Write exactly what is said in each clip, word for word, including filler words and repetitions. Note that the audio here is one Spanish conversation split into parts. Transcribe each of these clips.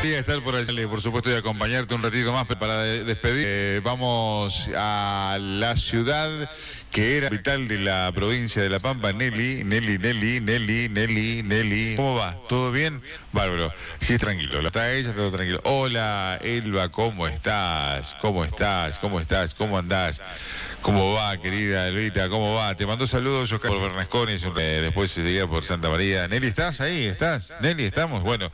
Sí, estar por allí, por supuesto, y acompañarte un ratito más para de- despedir. Eh, vamos a la ciudad que era capital de la provincia de La Pampa, Nelly, Nelly, Nelly, Nelly, Nelly, Nelly. ¿Cómo va? ¿Todo bien? Bárbaro. Sí, tranquilo. Está ella, todo tranquilo. Hola, Elba, ¿cómo estás? ¿Cómo estás? ¿Cómo estás? ¿Cómo andás? ¿Cómo va, querida Elvita? ¿Cómo va? Te mando saludos, Oscar, por Bernasconi, eh, después se seguía por Santa María. Nelly, ¿estás ahí? ¿Estás? Nelly, ¿estamos? Bueno,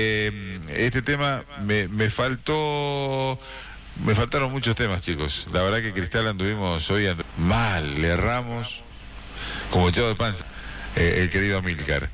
eh, este tema me, me faltó... Me faltaron muchos temas, chicos. La verdad que Cristal anduvimos hoy andu- mal, le erramos como echado de panza, eh, el querido Amílcar.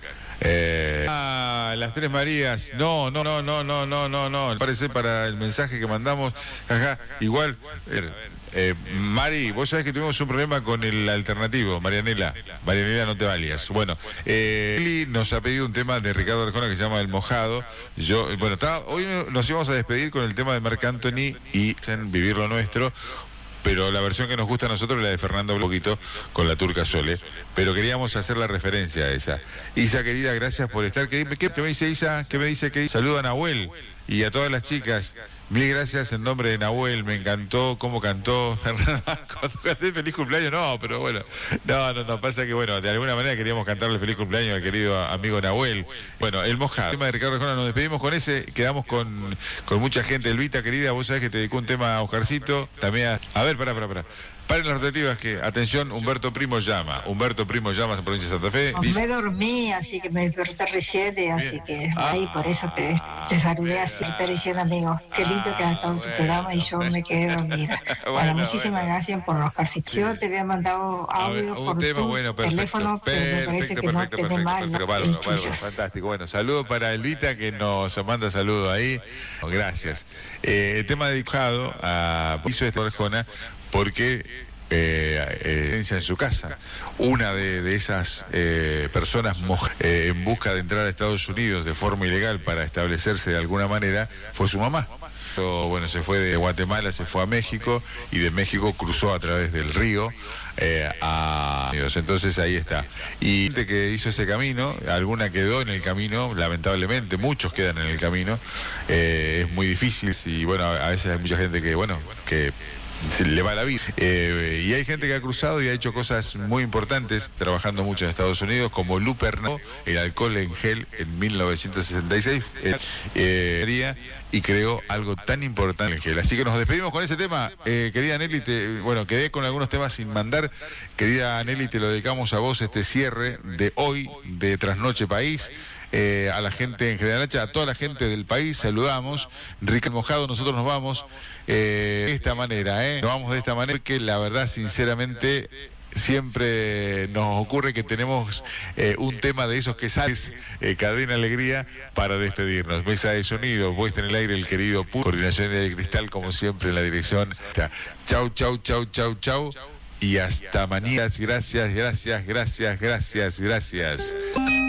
Eh, ah, las Tres Marías, no, no, no, no, no, no, no, no. Parece para el mensaje que mandamos, ajá, igual. Eh, eh, Mari, vos sabés que tuvimos un problema con el alternativo, Marianela. Marianela, no te valías. Bueno, eh, Eli nos ha pedido un tema de Ricardo Arjona que se llama El Mojado. Yo, bueno, está, hoy nos íbamos a despedir con el tema de Marc Anthony y en Vivir lo Nuestro. Pero la versión que nos gusta a nosotros es la de Fernando un poquito con la Turca Sole. Pero queríamos hacer la referencia a esa. Isa, querida, gracias por estar. ¿Qué, qué, qué me dice Isa? ¿Qué me dice? ¿Qué? Saluda a Nahuel y a todas las chicas. Mil gracias en nombre de Nahuel. Me encantó cómo cantó Fernando. Cuando canté feliz cumpleaños, no, pero bueno. No, no, no, pasa que bueno, de alguna manera queríamos cantarle feliz cumpleaños al querido amigo Nahuel. Bueno, El Mojado. El tema de Ricardo Arjona, nos despedimos con ese. Quedamos con, con mucha gente. Elvita, querida, vos sabés que te dedicó un tema a Oscarcito. También a... A ver, pará, pará, pará. Paren las rotativas que, atención, Humberto Primo llama. Humberto Primo llama a provincia de Santa Fe. Pues me dormí, así que me desperté recién, así que Ah, ahí por eso te, te saludé así, te diciendo, amigo, qué lindo que ha estado tu bueno, programa y yo me quedé dormida. Bueno, Bueno, muchísimas bueno. gracias por los carcitos. Yo te había mandado A ver, audio un por tema, tu bueno, perfecto, teléfono, pero me parece perfecto, que no perfecto, tenés perfecto, mal perfecto, los bárbaro, bárbaro, tuyos. fantástico. Bueno, saludo para Elvita que nos manda saludo ahí. Gracias. Eh, el tema dedicado a hizo esta Arjona porque eh, eh, en su casa. Una de, de esas eh, personas moj- eh, en busca de entrar a Estados Unidos de forma ilegal para establecerse de alguna manera fue su mamá. So, bueno, se fue de Guatemala, se fue a México y de México cruzó a través del río eh, a Unidos. Entonces ahí está. Y gente que hizo ese camino, alguna quedó en el camino, lamentablemente, muchos quedan en el camino. Eh, es muy difícil y bueno, a veces hay mucha gente que, bueno, que se le va la vida. Eh, y hay gente que ha cruzado y ha hecho cosas muy importantes, trabajando mucho en Estados Unidos, como Luper, el alcohol en gel en mil novecientos sesenta y seis, eh, eh, y creó algo tan importante en gel. Así que nos despedimos con ese tema. Eh, querida Nelly, te, bueno, quedé con algunos temas sin mandar. Querida Nelly, te lo dedicamos a vos este cierre de hoy, de Trasnoche País. Eh, a la gente en general, a toda la gente del país, saludamos. Ricardo Mojado, nosotros nos vamos eh, de esta manera, ¿eh? Nos vamos de esta manera, que la verdad, sinceramente, siempre nos ocurre que tenemos eh, un tema de esos que sales, eh, Cadena Alegría, para despedirnos. Mesa de sonido, puesta en el aire el querido Pu, coordinación de Cristal, como siempre, en la dirección. Chau, chau, chau, chau, chau. Y hasta mañana. Gracias, gracias, gracias, gracias, gracias.